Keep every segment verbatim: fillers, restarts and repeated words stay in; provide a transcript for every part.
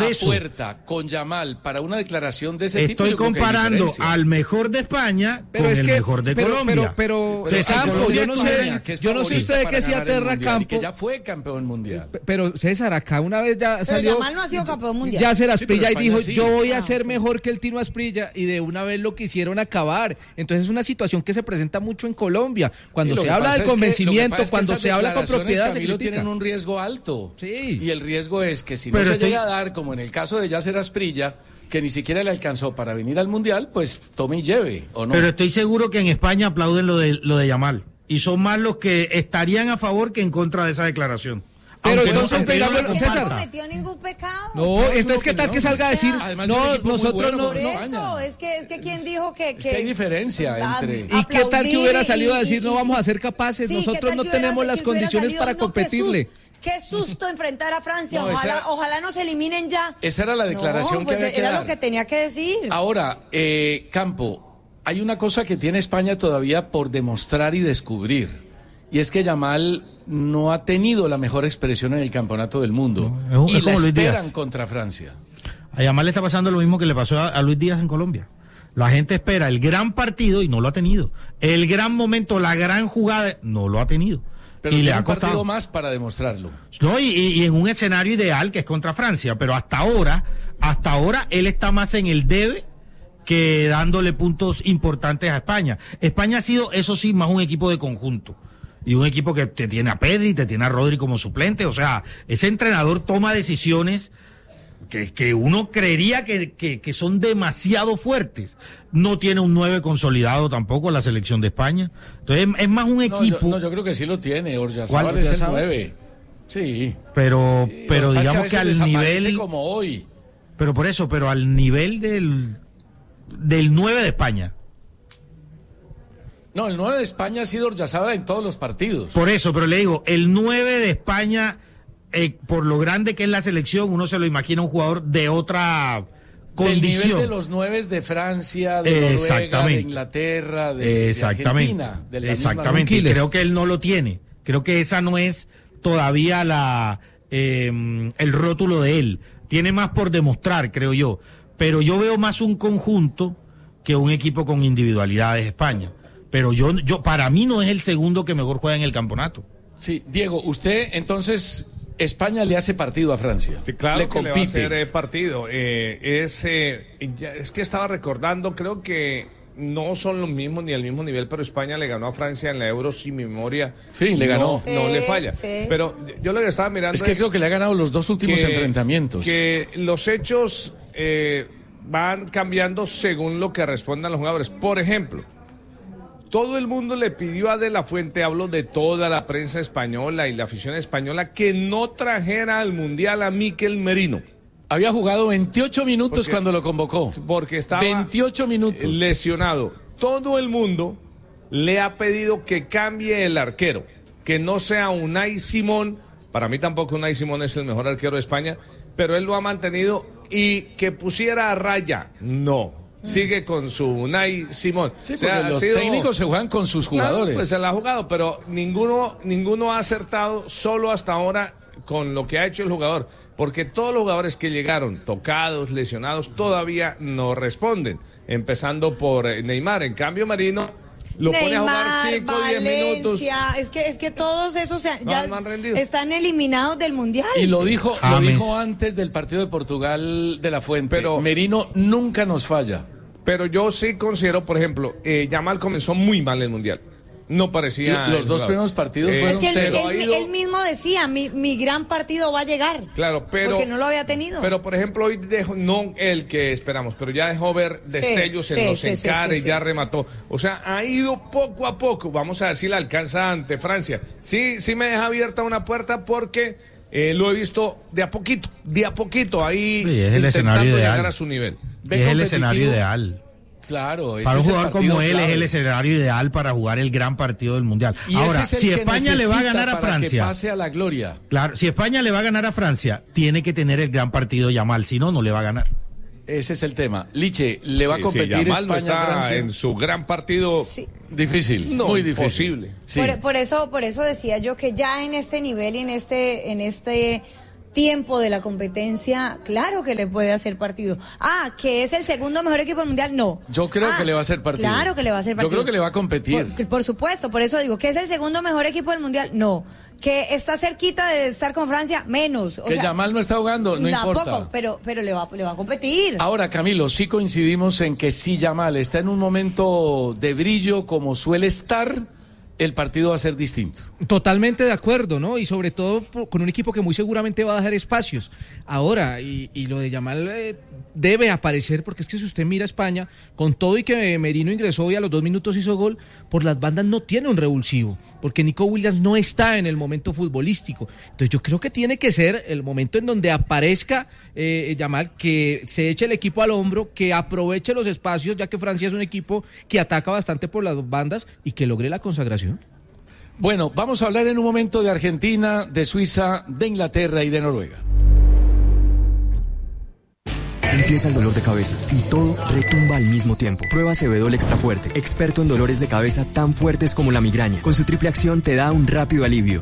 eso. puerta con Yamal para una declaración de ese Estoy tipo. Estoy comparando al mejor de España pero con es el que, mejor de pero, Colombia. Pero, pero, pero Campo, Colombia yo no España, sé, yo no sé usted de qué se aterra Campo. Que ya fue campeón mundial. Pero César, acá una vez ya pero salió. Yamal no ha sido campeón mundial. Ya se Asprilla sí, y dijo, sí. yo voy a Ah, ser okay. mejor que el Tino Asprilla, y de una vez lo quisieron acabar. Entonces es una situación que se presenta mucho en Colombia. Cuando se habla del convencimiento, cuando se habla con propiedad, se critica. Tienen un riesgo alto. Sí. Y el riesgo es que si no pero se estoy... llega a dar, como en el caso de Yasser Asprilla, que ni siquiera le alcanzó para venir al Mundial, pues tome y lleve, ¿o no? Pero estoy seguro que en España aplauden lo de, lo de Yamal. Y son más los que estarían a favor que en contra de esa declaración. Pero Aunque entonces, no, Pero digamos, es que César. no cometió ningún pecado. No, No, entonces es qué una tal que opinión. salga a decir, Además de un no, equipo muy nosotros bueno no, Por como no. España. eso, es que, es que quien dijo que... que hay diferencia entre- ¿Y qué tal que hubiera salido a decir y- no vamos a ser capaces? Sí, ¿qué nosotros tal no que hubiera- tenemos que las hubiera condiciones salido? para No, qué competirle. susto, Qué susto enfrentar a Francia. No, ojalá, esa- ojalá nos eliminen ya. Esa era la declaración no, pues que había que era dar. lo que tenía que decir. Ahora, eh, Campo, hay una cosa que tiene España todavía por demostrar y descubrir. Y es que Yamal no ha tenido la mejor expresión en el campeonato del mundo. No, es- y es la como Luis esperan Díaz. contra Francia. A Yamal le está pasando lo mismo que le pasó a, a Luis Díaz en Colombia. La gente espera el gran partido y no lo ha tenido. El gran momento, la gran jugada, no lo ha tenido. Pero y le tiene ha un partido costado más para demostrarlo. No, y, y- y en un escenario ideal que es contra Francia, pero hasta ahora, hasta ahora él está más en el debe que dándole puntos importantes a España. España ha sido, eso sí, más un equipo de conjunto. Y un equipo que te tiene a Pedri, te tiene a Rodri como suplente. O sea, ese entrenador toma decisiones que, que uno creería que, que, que son demasiado fuertes. No tiene un nueve consolidado tampoco la selección de España. Entonces es, es más un No, equipo. yo, no, yo creo que sí lo tiene, ¿Cuál? Oyarzabal es el Oyarzabal? nueve. Sí. pero, Sí, pero lo que pasa es digamos que, que a al veces desaparece nivel. como hoy. Pero por eso, pero al nivel del del nueve de España. No, el nueve de España ha sido Oyarzabal en todos los partidos. Por eso, pero le digo, el nueve de España, eh, por lo grande que es la selección, uno se lo imagina un jugador de otra Del nivel condición. de los nueve de Francia, de Noruega, de Exactamente. Inglaterra, de, de Exactamente. Argentina. De la misma Exactamente. Y Killer. creo que él no lo tiene. Creo que esa no es todavía la eh, el rótulo de él. Tiene más por demostrar, creo yo. Pero yo veo más un conjunto que un equipo con individualidades España. Pero yo, yo, para mí no es el segundo que mejor juega en el campeonato. Sí, Diego, usted entonces, España le hace partido a Francia. Sí, claro le que compite. le va a hacer eh, partido. Eh, es, eh, ya- es que estaba recordando, creo que no son los mismos ni al mismo nivel, pero España le ganó a Francia en la Euro, sin mi memoria. Sí, le ganó. No, no Sí, le falla. sí. Pero yo lo que estaba mirando Es que creo que le ha ganado los dos últimos que- enfrentamientos. Que los hechos eh, van cambiando según lo que respondan los jugadores. Por ejemplo, todo el mundo le pidió a De La Fuente, hablo de toda la prensa española y la afición española, que no trajera al Mundial a Mikel Merino. Había jugado veintiocho minutos Porque- cuando lo convocó. Porque estaba veintiocho minutos. lesionado. Todo el mundo le ha pedido que cambie el arquero, que no sea Unai Simón. Para mí tampoco Unai Simón es el mejor arquero de España, pero él lo ha mantenido, y que pusiera a Raya. No. Sigue con su Unai Simón. Sí, O porque sea, ha los sido- técnicos se juegan con sus Claro, jugadores. pues se la ha jugado, pero ninguno, ninguno ha acertado, solo hasta ahora con lo que ha hecho el jugador. Porque todos los jugadores que llegaron tocados, lesionados, todavía no responden. Empezando por eh, Neymar. En cambio, Marino lo pone a jugar cinco o diez minutos. Valencia, es que, es que todos esos se- No, ya no han rendido. están eliminados del Mundial. Y lo dijo, lo James. dijo antes del partido de Portugal de La Fuente. Pero- Merino nunca nos falla. Pero yo sí considero, por ejemplo, eh, Yamal comenzó muy mal el Mundial. No parecía... Los el dos jugador. primeros partidos Eh, fueron Es que él, cero. ha él- ido- él mismo decía, mi, mi gran partido va a llegar. Claro, pero... Porque no lo había tenido. Pero, por ejemplo, hoy dejó, no el que esperamos, pero ya dejó ver destellos Sí, en sí, los sí, sí, encares, sí, sí. ya remató. O sea, ha ido poco a poco. Vamos a ver si la alcanza ante Francia. Sí, sí me deja abierta una puerta porque eh, lo he visto de a poquito, de a poquito, ahí Sí, es el intentando escenario llegar ideal. a su nivel. Ve es el competitivo. escenario ideal. Claro, ese Para un es el jugador partido como él clave. es el escenario ideal para jugar el gran partido del Mundial. Y Ahora, ese es el si que España le va a necesita ganar a para que Francia, pase a la gloria. claro, si España le va a ganar a Francia, tiene que tener el gran partido Yamal, si no, no le va a ganar. Ese es el tema. Liche, ¿le va a Sí, competir sí, Yamal no España a está Francia? en su gran partido. Sí. Difícil, No, muy difícil. imposible. Sí. Por, por eso, por eso decía yo que ya en este nivel y en este, en este tiempo de la competencia, claro que le puede hacer partido. Ah, que es el segundo mejor equipo del mundial, no. Yo creo ah, que le va a hacer partido. Claro que le va a hacer partido. Yo creo que le va a competir. Por, por supuesto, por eso digo, que es el segundo mejor equipo del mundial, no. Que está cerquita de estar con Francia, menos. O que sea, Yamal no está jugando, no tampoco, importa. pero, pero le va, le va a competir. Ahora, Camilo, sí coincidimos en que si Yamal está en un momento de brillo como suele estar, el partido va a ser distinto. Totalmente de acuerdo, ¿no? Y sobre todo por, con un equipo que muy seguramente va a dejar espacios. Ahora, y, y lo de Yamal eh, debe aparecer, porque es que si usted mira a España, con todo y que Merino ingresó y a los dos minutos hizo gol, por las bandas no tiene un revulsivo, porque Nico Williams no está en el momento futbolístico. Entonces yo creo que tiene que ser el momento en donde aparezca eh, Yamal, que se eche el equipo al hombro, que aproveche los espacios, ya que Francia es un equipo que ataca bastante por las bandas y que logre la consagración. Bueno, vamos a hablar en un momento de Argentina, de Suiza, de Inglaterra y de Noruega. Empieza el dolor de cabeza y todo retumba al mismo tiempo. Prueba Acebedol Extra Fuerte, experto en dolores de cabeza tan fuertes como la migraña. Con su triple acción te da un rápido alivio.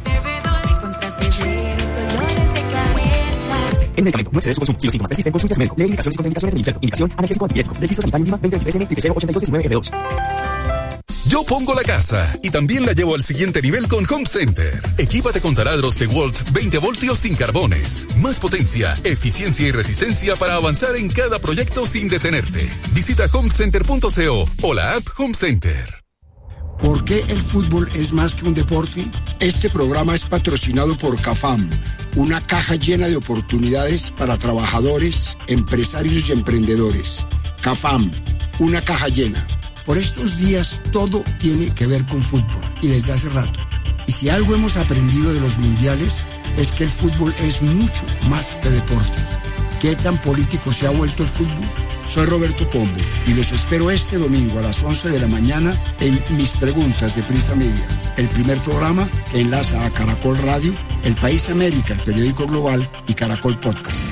En medicamento, no excedes su consumo. Si los síntomas persisten, consulte a su médico. Lee indicaciones y contraindicaciones del insecto. Indicación, analgésico antipirético. Registro sanitario mínima veinte veintitrés N, triple cero, ochenta y dos diecinueve G B dos. Yo pongo la casa y también la llevo al siguiente nivel con Home Center. Equípate con taladros DeWalt veinte voltios sin carbones. Más potencia, eficiencia y resistencia para avanzar en cada proyecto sin detenerte. Visita home center punto co o la app Home Center. ¿Por qué el fútbol es más que un deporte? Este programa es patrocinado por CAFAM, una caja llena de oportunidades para trabajadores, empresarios y emprendedores. CAFAM, una caja llena. Por estos días todo tiene que ver con fútbol y desde hace rato. Y si algo hemos aprendido de los mundiales es que el fútbol es mucho más que deporte. ¿Qué tan político se ha vuelto el fútbol? Soy Roberto Pombo y los espero este domingo a las once de la mañana en Mis Preguntas de Prisa Media, el primer programa que enlaza a Caracol Radio, El País América, el periódico global y Caracol Podcast.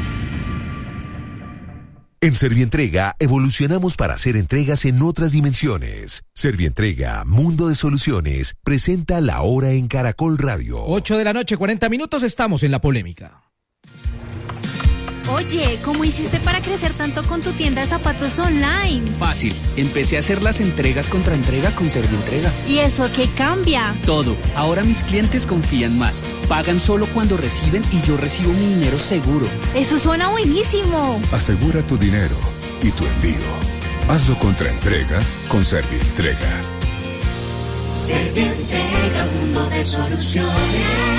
En Servientrega evolucionamos para hacer entregas en otras dimensiones. Servientrega, Mundo de Soluciones, presenta La Hora en Caracol Radio. ocho de la noche, cuarenta minutos, estamos en la polémica. Oye, ¿cómo hiciste para crecer tanto con tu tienda de zapatos online? Fácil, empecé a hacer las entregas contra entrega con Servientrega. ¿Y eso qué cambia? Todo, ahora mis clientes confían más, pagan solo cuando reciben y yo recibo mi dinero seguro. Eso suena buenísimo. Asegura tu dinero y tu envío. Hazlo contra entrega con Servientrega. Servientrega, mundo de soluciones.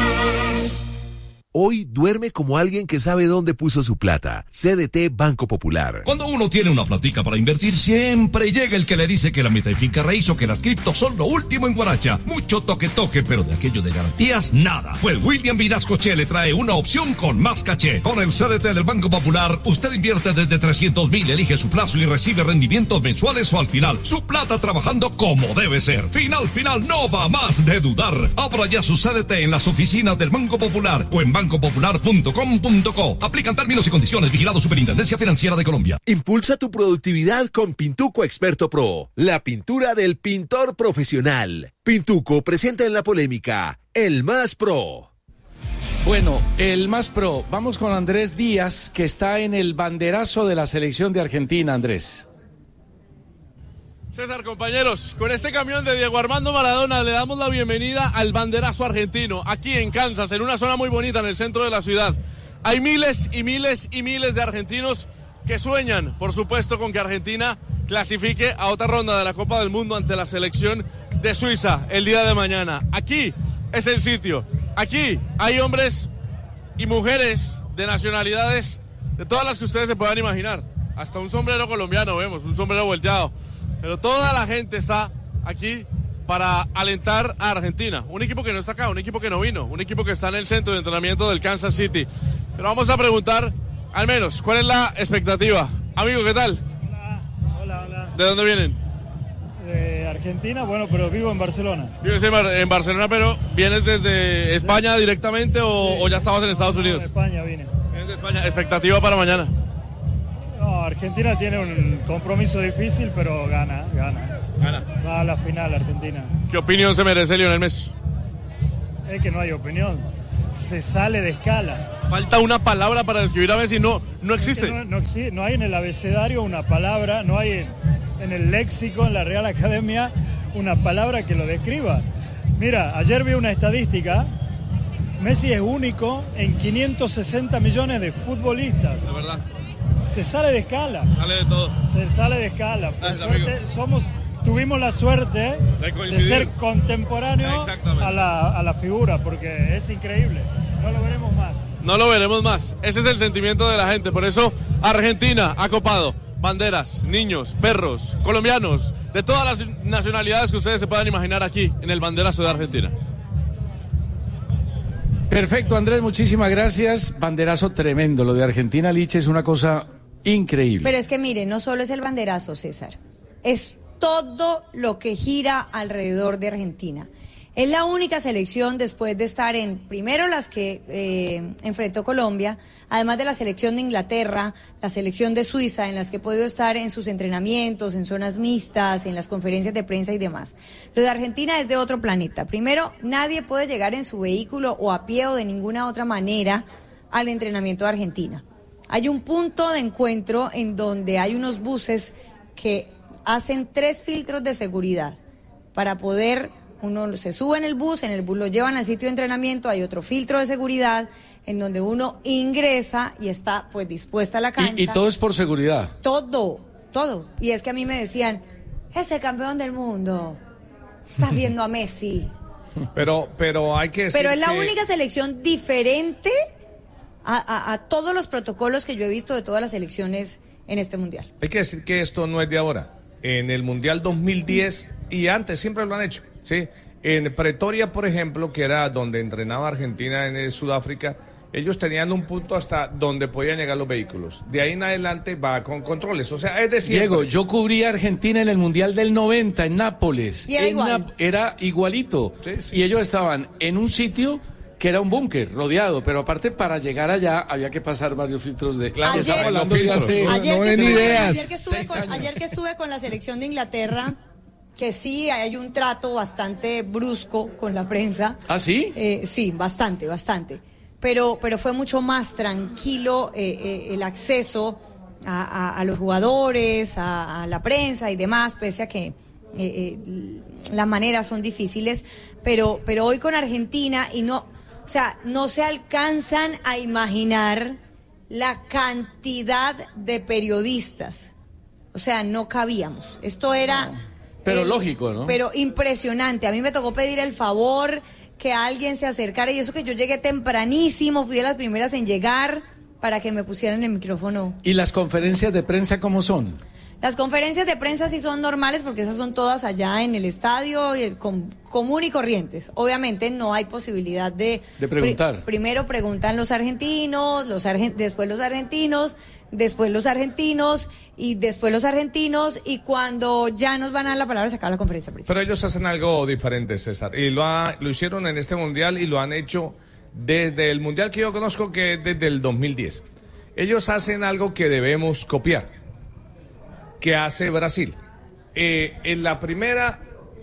Hoy duerme como alguien que sabe dónde puso su plata. C D T Banco Popular. Cuando uno tiene una platica para invertir, siempre llega el que le dice que la meta y finca raíz o que las criptos son lo último en Guaracha. Mucho toque toque, pero de aquello de garantías, nada. Pues William Vinascoche le trae una opción con más caché. Con el C D T del Banco Popular, usted invierte desde trescientos mil, elige su plazo y recibe rendimientos mensuales o al final. Su plata trabajando como debe ser. Final, final, no va más de dudar. Abra ya su C D T en las oficinas del Banco Popular o en banco popular punto com punto co. Aplican términos y condiciones. Vigilado Superintendencia Financiera de Colombia. Impulsa tu productividad con Pintuco Experto Pro, la pintura del pintor profesional. Pintuco presenta en la polémica el Más Pro. Bueno, el Más Pro. Vamos con Andrés Díaz, que está en el banderazo de la selección de Argentina. Andrés. César, compañeros, con este camión de Diego Armando Maradona le damos la bienvenida al banderazo argentino, aquí en Kansas, en una zona muy bonita en el centro de la ciudad. Hay miles y miles y miles de argentinos que sueñan, por supuesto, con que Argentina clasifique a otra ronda de la Copa del Mundo ante la selección de Suiza el día de mañana. Aquí es el sitio, aquí hay hombres y mujeres de nacionalidades de todas las que ustedes se puedan imaginar. Hasta un sombrero colombiano vemos, un sombrero volteado. Pero toda la gente está aquí para alentar a Argentina. Un equipo que no está acá, un equipo que no vino, un equipo que está en el centro de entrenamiento del Kansas City. Pero vamos a preguntar, al menos, ¿cuál es la expectativa? Amigo, ¿qué tal? Hola, hola, hola. ¿De dónde vienen? De Argentina, bueno, pero vivo en Barcelona. ¿Vives en Barcelona, pero vienes desde España directamente o, sí. o ya estabas en Estados Unidos? No, de España vine. ¿Vienes de España? ¿Expectativa para mañana? No, Argentina tiene un compromiso difícil, pero gana, gana. Gana. Va a la final Argentina. ¿Qué opinión se merece Lionel Messi? Es que no hay opinión. Se sale de escala. Falta una palabra para describir a Messi, no, no existe. No, no, exi- no hay en el abecedario una palabra, no hay en, en el léxico, en la Real Academia, una palabra que lo describa. Mira, ayer vi una estadística, Messi es único en quinientos sesenta millones de futbolistas. La verdad. Se sale de escala. Sale de todo. Se sale de escala. Por Gracias, suerte, amigo. somos, tuvimos la suerte De de, coincidir. ser contemporáneos a la, a la figura, porque es increíble. No lo veremos más. No lo veremos más. Ese es el sentimiento de la gente. Por eso Argentina ha copado banderas, niños, perros, colombianos, de todas las nacionalidades que ustedes se puedan imaginar aquí en el banderazo de Argentina. Perfecto, Andrés, muchísimas gracias. Banderazo tremendo. Lo de Argentina, Liche, es una cosa increíble. Pero es que mire, no solo es el banderazo, César, es todo lo que gira alrededor de Argentina. Es la única selección después de estar en, primero las que eh, enfrentó Colombia, además de la selección de Inglaterra, la selección de Suiza, en las que he podido estar en sus entrenamientos, en zonas mixtas, en las conferencias de prensa y demás. Lo de Argentina es de otro planeta. Primero, nadie puede llegar en su vehículo o a pie o de ninguna otra manera al entrenamiento de Argentina. Hay un punto de encuentro en donde hay unos buses que hacen tres filtros de seguridad para poder... Uno se sube en el bus, en el bus lo llevan al sitio de entrenamiento, hay otro filtro de seguridad en donde uno ingresa y está pues dispuesta a la cancha. Y, y todo es por seguridad. Todo, todo. Y es que a mí me decían, ese campeón del mundo, estás viendo a Messi. Pero, pero hay que decir Pero es la que... única selección diferente a, a, a todos los protocolos que yo he visto de todas las selecciones en este mundial. Hay que decir que esto no es de ahora. En el Mundial dos mil diez y antes siempre lo han hecho, ¿sí? En Pretoria, por ejemplo, que era donde entrenaba Argentina en Sudáfrica, ellos tenían un punto hasta donde podían llegar los vehículos. De ahí en adelante va con controles. O sea, es decir... Diego, yo cubrí a Argentina en el Mundial del noventa en Nápoles. Y era En igual. Nap- era igualito. Sí, sí. Y ellos estaban en un sitio que era un búnker rodeado, pero aparte para llegar allá había que pasar varios filtros de... Claro, estamos ayer- hablando de hace... Ayer, no que den estuve, ideas. ayer que estuve Seis con, años. ayer que estuve con la selección de Inglaterra, que sí hay un trato bastante brusco con la prensa. ¿Ah, sí? Eh, sí, bastante, bastante. Pero, pero fue mucho más tranquilo eh, eh, el acceso a, a- a los jugadores, a, a la prensa y demás, pese a que eh, eh, las maneras son difíciles. Pero, pero hoy con Argentina, y no, o sea, no se alcanzan a imaginar la cantidad de periodistas. O sea, no cabíamos. Esto era... Pero eh, lógico, ¿no? Pero impresionante. A mí me tocó pedir el favor que alguien se acercara, y eso que yo llegué tempranísimo, fui de las primeras en llegar para que me pusieran el micrófono. ¿Y las conferencias de prensa cómo son? Las conferencias de prensa sí son normales porque esas son todas allá en el estadio, y el com- común y corrientes. Obviamente no hay posibilidad de... De preguntar. Pri- primero preguntan los argentinos, los argen- después los argentinos, después los argentinos y después los argentinos, y cuando ya nos van a dar la palabra se acaba la conferencia de prensa. Pero ellos hacen algo diferente, César. Y lo, ha- lo hicieron en este Mundial y lo han hecho desde el Mundial que yo conozco, que es desde el dos mil diez. Ellos hacen algo que debemos copiar, que hace Brasil. Eh, en la primera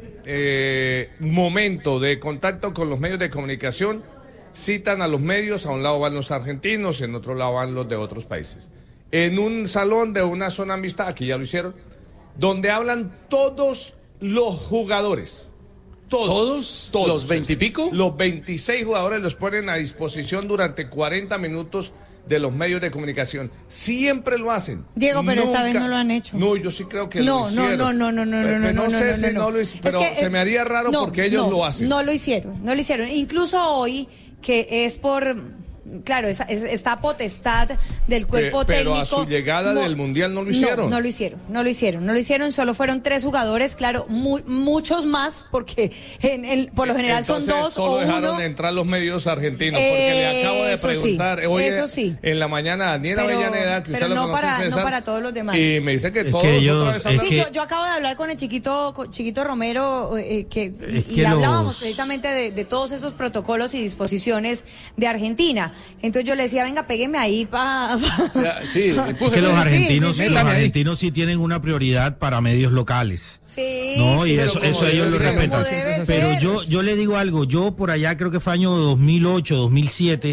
eh, momento de contacto con los medios de comunicación, citan a los medios, a un lado van los argentinos, en otro lado van los de otros países. En un salón de una zona mixta, aquí ya lo hicieron, donde hablan todos los jugadores. Todos, ¿Todos? ¿Los veintipico? Los veintiséis jugadores los ponen a disposición durante cuarenta minutos de los medios de comunicación. Siempre lo hacen. Diego, pero esta Nunca- vez no lo han hecho. No, yo sí creo que No, lo no, hicieron. no, no, no, no, Pero- no, pero no, sé no, si no, no. no lo hic- Es pero que, se eh, me haría raro no, porque ellos no, lo hacen. No lo hicieron, no lo hicieron. Incluso hoy, que es por... Claro, es, es- está potestad del cuerpo Pe- pero técnico. a su llegada No, del Mundial no lo hicieron. No, no lo hicieron, no lo hicieron, no lo hicieron. Solo fueron tres jugadores, claro, mu- muchos más, porque en, en- por lo general son Entonces, dos solo o dejaron uno. entrar los medios argentinos, porque le acabo de Eso sí, preguntar hoy eso sí. en la mañana a Daniela Pero- Avellaneda, que usted pero lo no conoce, para- no César, para todos los demás. y me dice que Es todos que ellos- otra vez es hablan. Sí, que- yo, yo acabo de hablar con el chiquito, con chiquito Romero, eh, que, y, Es que y hablábamos los- precisamente de, de todos esos protocolos y disposiciones de Argentina. Entonces yo le decía, venga, pégueme ahí para... O sea, sí, Es que empújeme. los Sí, argentinos, sí, sí. los argentinos sí tienen una prioridad para medios locales. Sí, No, sí, y pero eso, como eso ellos lo debe ser, respetan. como debe Pero ser. yo, yo le digo algo, yo por allá creo que fue año dos mil ocho, dos mil siete,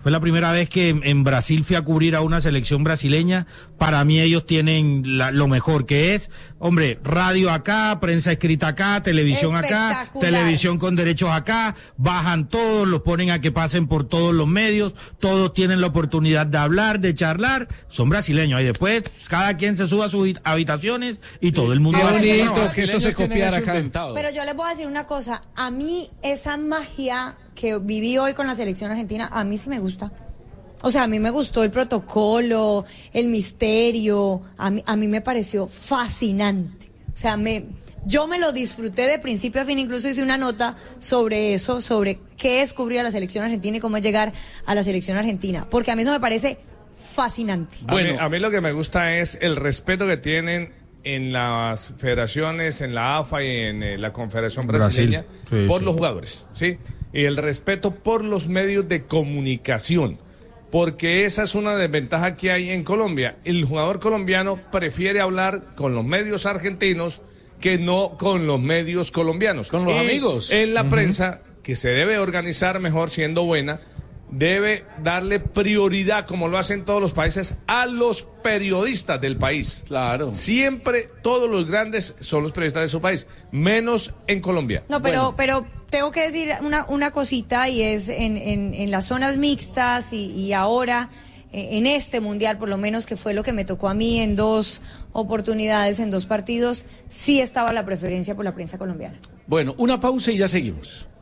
Fue la primera vez que en, en Brasil fui a cubrir a una selección brasileña. Para mí ellos tienen la, lo mejor que es, hombre, radio acá, prensa escrita acá, televisión acá, televisión con derechos acá, bajan todos, los ponen a que pasen por todos los medios, todos tienen la oportunidad de hablar, de charlar, son brasileños. Y después cada quien se sube a sus habitaciones y todo el mundo... Qué va bonito a que eso se copiara acá. Pero yo les voy a decir una cosa, a mí esa magia que viví hoy con la selección argentina, a mí sí me gusta. O sea, a mí me gustó el protocolo, el misterio, a mí, a mí me pareció fascinante. O sea, me, yo me lo disfruté de principio a fin, incluso hice una nota sobre eso, sobre qué es cubrir a la selección argentina y cómo es llegar a la selección argentina, porque a mí eso me parece fascinante. Bueno, a mí, a mí lo que me gusta es el respeto que tienen en las federaciones, en la A F A y en eh, la Confederación Brasileña, Brasil. Sí, por sí. los jugadores, ¿sí? Y el respeto por los medios de comunicación, porque esa es una desventaja que hay en Colombia. El jugador colombiano prefiere hablar con los medios argentinos que no con los medios colombianos. Con los Y amigos. En la Uh-huh. prensa, que se debe organizar mejor siendo buena, debe darle prioridad, como lo hacen todos los países, a los periodistas del país. Claro. Siempre todos los grandes son los periodistas de su país, menos en Colombia. No, pero, Bueno. pero tengo que decir una, una cosita, y es en, en, en las zonas mixtas y, y ahora eh, en este mundial, por lo menos, que fue lo que me tocó a mí en dos oportunidades, en dos partidos, sí estaba la preferencia por la prensa colombiana. Bueno, una pausa y ya seguimos.